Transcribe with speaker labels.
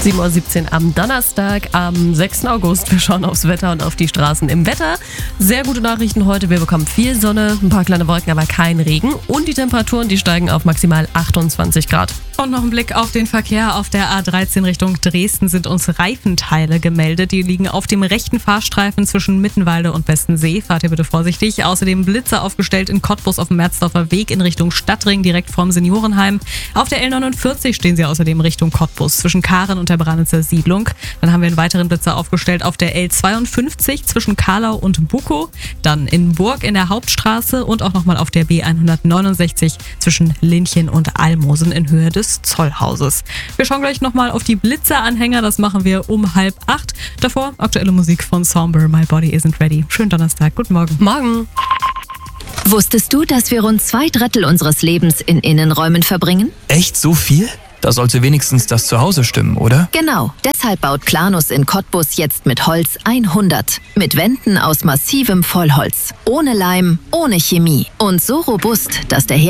Speaker 1: 7:17 Uhr am Donnerstag, am 6. August. Wir schauen aufs Wetter und auf die Straßen. Im Wetter sehr gute Nachrichten heute. Wir bekommen viel Sonne, ein paar kleine Wolken, aber kein Regen. Und die Temperaturen, die steigen auf maximal 28 Grad.
Speaker 2: Und noch ein Blick auf den Verkehr. Auf der A13 Richtung Dresden sind uns Reifenteile gemeldet. Die liegen auf dem rechten Fahrstreifen zwischen Mittenwalde und Westensee. Fahrt ihr bitte vorsichtig. Außerdem Blitzer aufgestellt in Cottbus auf dem Merzdorfer Weg in Richtung Stadtring, direkt vorm Seniorenheim. Auf der L49 stehen sie außerdem Richtung Cottbus zwischen Karen und der Branitzer Siedlung. Dann haben wir einen weiteren Blitzer aufgestellt auf der L52 zwischen Karlau und Bukow. Dann in Burg in der Hauptstraße und auch nochmal auf der B169 zwischen Linchen und Almosen in Höhe des Zollhauses. Wir schauen gleich nochmal auf die Blitzeranhänger. Das machen wir um 7:30. Davor aktuelle Musik von Somber, My Body Isn't Ready. Schönen Donnerstag. Guten Morgen.
Speaker 1: Morgen.
Speaker 3: Wusstest du, dass wir rund 2/3 unseres Lebens in Innenräumen verbringen?
Speaker 4: Echt so viel? Da sollte wenigstens das Zuhause stimmen, oder?
Speaker 3: Genau. Deshalb baut Planus in Cottbus jetzt mit Holz 100. Mit Wänden aus massivem Vollholz. Ohne Leim, ohne Chemie. Und so robust, dass der